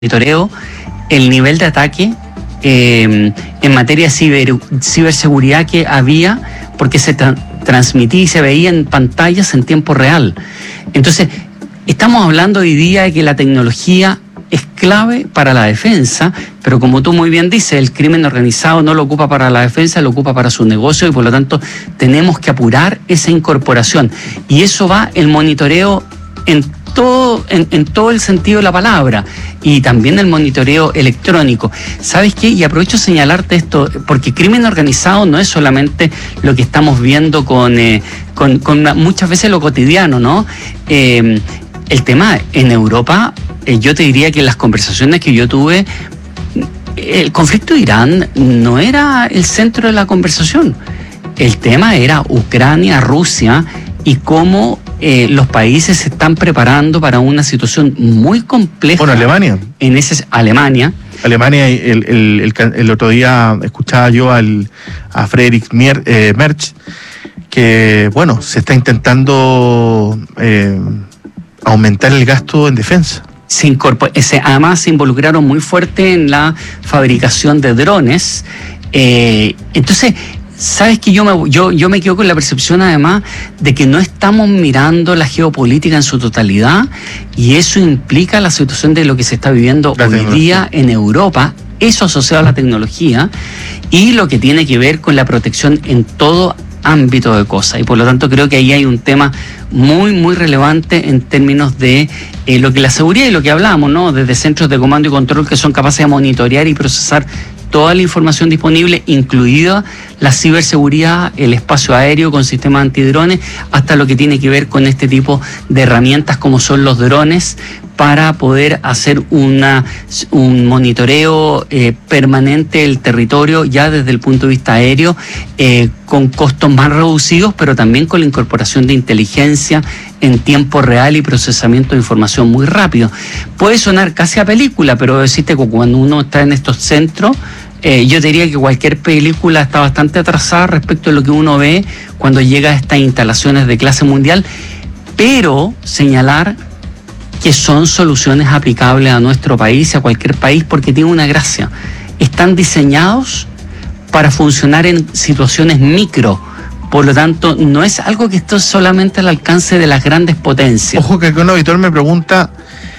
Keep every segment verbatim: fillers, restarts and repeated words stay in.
monitoreo el nivel de ataque eh, en materia de ciber, ciberseguridad que había, porque se tra transmitía y se veía en pantallas en tiempo real. Entonces, estamos hablando hoy día de que la tecnología es clave para la defensa, pero como tú muy bien dices, el crimen organizado no lo ocupa para la defensa, lo ocupa para su negocio, y por lo tanto tenemos que apurar esa incorporación. Y eso va el monitoreo en todo, en, en todo el sentido de la palabra, y también el monitoreo electrónico. ¿Sabes qué? Y aprovecho de señalarte esto, porque crimen organizado no es solamente lo que estamos viendo con, eh, con, con muchas veces lo cotidiano, ¿no? Eh, el tema en Europa, eh, yo te diría que en las conversaciones que yo tuve, el conflicto de Irán no era el centro de la conversación. El tema era Ucrania, Rusia, y cómo eh, los países se están preparando para una situación muy compleja. Bueno, Alemania. En ese, Alemania. Alemania, el, el, el, el otro día escuchaba yo al, a Friedrich Mier, eh, Merz, que, bueno, se está intentando eh, aumentar el gasto en defensa. Se se, además se involucraron muy fuerte en la fabricación de drones. Eh, entonces... Sabes que yo me, yo, yo me quedo con la percepción además de que no estamos mirando la geopolítica en su totalidad, y eso implica la situación de lo que se está viviendo hoy día en Europa, eso asociado a la tecnología y lo que tiene que ver con la protección en todo ámbito de cosas. Y por lo tanto creo que ahí hay un tema muy, muy relevante en términos de eh, lo que la seguridad y lo que hablamos, ¿no? Desde centros de comando y control que son capaces de monitorear y procesar toda la información disponible, incluida la ciberseguridad, el espacio aéreo con sistemas antidrones, hasta lo que tiene que ver con este tipo de herramientas como son los drones, para poder hacer una, un monitoreo eh, permanente del territorio ya desde el punto de vista aéreo, eh, con costos más reducidos, pero también con la incorporación de inteligencia en tiempo real y procesamiento de información muy rápido. Puede sonar casi a película, pero decirte que cuando uno está en estos centros, eh, yo diría que cualquier película está bastante atrasada respecto a lo que uno ve cuando llega a estas instalaciones de clase mundial, pero señalar que son soluciones aplicables a nuestro país y a cualquier país, porque tiene una gracia. Están diseñados para funcionar en situaciones micro. Por lo tanto, no es algo que esté solamente al alcance de las grandes potencias. Ojo, que un auditor me pregunta,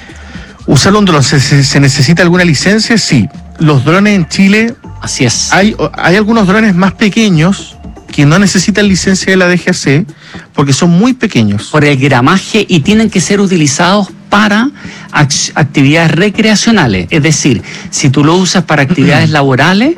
¿usar un dron, ¿se, se necesita alguna licencia? Sí. Los drones en Chile... Así es. Hay, hay algunos drones más pequeños que no necesitan licencia de la D G A C porque son muy pequeños. Por el gramaje, y tienen que ser utilizados para actividades recreacionales. Es decir, si tú lo usas para actividades laborales,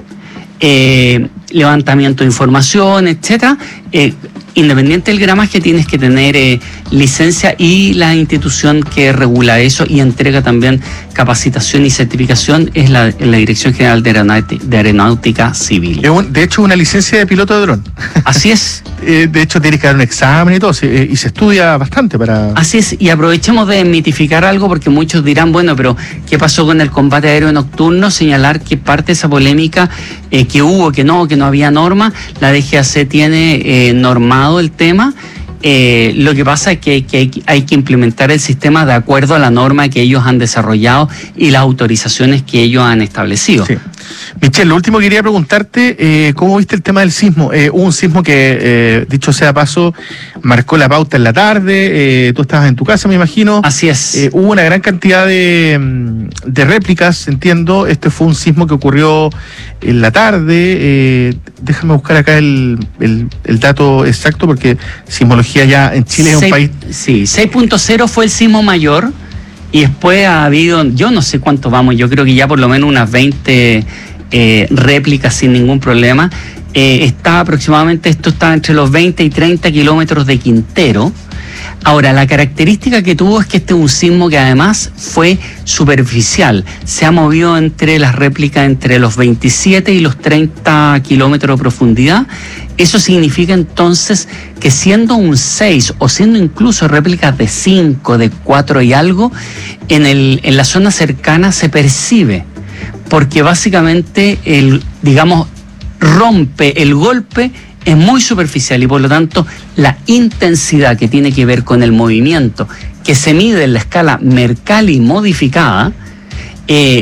eh, levantamiento de información, etcétera, eh, independiente del gramaje, tienes que tener eh, licencia, y la institución que regula eso y entrega también capacitación y certificación es la, la Dirección General de Aeronáutica, de Aeronáutica Civil. De hecho, una licencia de piloto de dron. Así es. eh, de hecho, tienes que dar un examen y todo, eh, y se estudia bastante para... Así es, y aprovechemos de mitificar algo, porque muchos dirán, bueno, pero ¿qué pasó con el combate aéreo nocturno? Señalar que parte de esa polémica eh, que hubo, que no, que no había norma, la D G A C tiene eh, normado el tema. Eh, lo que pasa es que, que hay, hay que implementar el sistema de acuerdo a la norma que ellos han desarrollado y las autorizaciones que ellos han establecido. Sí. Michelle, lo último que quería preguntarte, eh, ¿cómo viste el tema del sismo? Eh, hubo un sismo que, eh, dicho sea paso, marcó la pauta en la tarde, eh, tú estabas en tu casa, me imagino. Así es. Eh, hubo una gran cantidad de, de réplicas, entiendo. Este fue un sismo que ocurrió en la tarde. Eh, déjame buscar acá el, el, el dato exacto, porque sismología ya en Chile es un país... Sí, seis punto cero fue el sismo mayor. Y después ha habido, yo no sé cuánto vamos, yo creo que ya por lo menos unas veinte eh, réplicas sin ningún problema. Eh, está aproximadamente, esto está entre los veinte y treinta kilómetros de Quintero. Ahora, la característica que tuvo es que este es un sismo que además fue superficial. Se ha movido entre las réplicas entre los veintisiete y los treinta kilómetros de profundidad. Eso significa entonces que siendo un seis o siendo incluso réplicas de cinco, de cuatro y algo, en, el, en la zona cercana se percibe, porque básicamente el, digamos, rompe el golpe, es muy superficial, y por lo tanto la intensidad que tiene que ver con el movimiento que se mide en la escala Mercalli modificada eh,